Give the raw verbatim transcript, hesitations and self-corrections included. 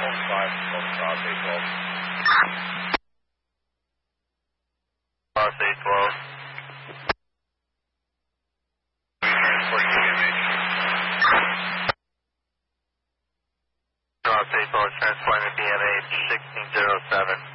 five, Cross eight twelve. Cross eight twelve. Transport U M H. Cross eight twelve, transporting to B M H sixteen zero seven.